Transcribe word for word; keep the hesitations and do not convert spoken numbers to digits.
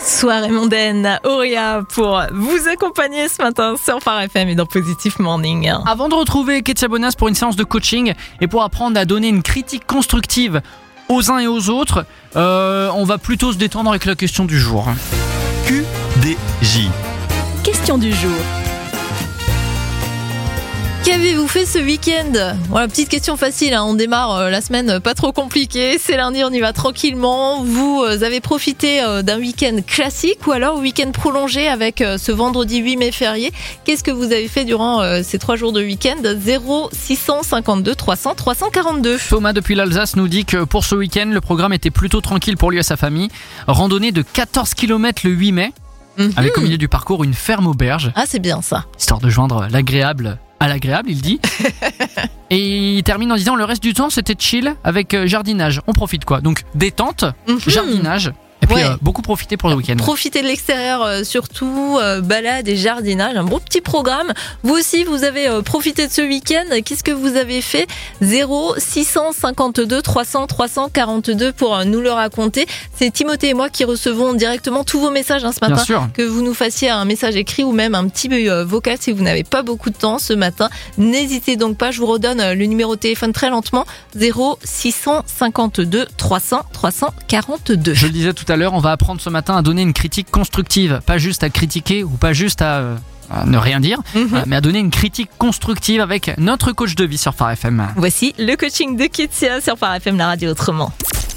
Soirée mondaine, Auria pour vous accompagner ce matin sur Phare F M et dans Positive Morning. Avant de retrouver Ketia Bonas pour une séance de coaching et pour apprendre à donner une critique constructive aux uns et aux autres, euh, on va plutôt se détendre avec la question du jour. Q D J. Question du jour. Qu'avez-vous fait ce week-end ? Voilà, petite question facile, hein. On démarre euh, la semaine euh, pas trop compliquée. C'est lundi, on y va tranquillement. Vous euh, avez profité euh, d'un week-end classique ou alors week-end prolongé avec euh, ce vendredi huit mai férié. Qu'est-ce que vous avez fait durant euh, ces trois jours de week-end ? zéro six cent cinquante-deux trois cents trois cent quarante-deux. Thomas depuis l'Alsace nous dit que pour ce week-end, le programme était plutôt tranquille pour lui et sa famille. Randonnée de quatorze kilomètres le huit mai, Mm-hmm. avec au milieu du parcours une ferme auberge, Ah, c'est bien ça. histoire de joindre l'agréable à l'agréable, il dit. Et il termine en disant le reste du temps c'était chill avec euh, jardinage. On profite quoi. Donc détente, Mm-hmm. jardinage et puis Ouais. euh, beaucoup profiter pour le week-end. Profitez de l'extérieur euh, surtout, euh, balade et jardinage, un bon petit programme. Vous aussi, vous avez euh, profité de ce week-end. Qu'est-ce que vous avez fait ? zéro six cent cinquante-deux trois cents trois cent quarante-deux pour euh, nous le raconter. C'est Timothée et moi qui recevons directement tous vos messages hein, ce matin. Bien sûr. Que vous nous fassiez un message écrit ou même un petit euh, vocal si vous n'avez pas beaucoup de temps ce matin. N'hésitez donc pas, je vous redonne euh, le numéro de téléphone très lentement. zéro six cent cinquanté-deux trois cents trois cent quarante-deux. Je le disais tout à l'heure, on va apprendre ce matin à donner une critique constructive, pas juste à critiquer ou pas juste à, euh, à ne rien dire, Mhm. euh, mais à donner une critique constructive avec notre coach de vie sur Phare F M. Voici le coaching de Ketia sur Phare F M, la radio autrement.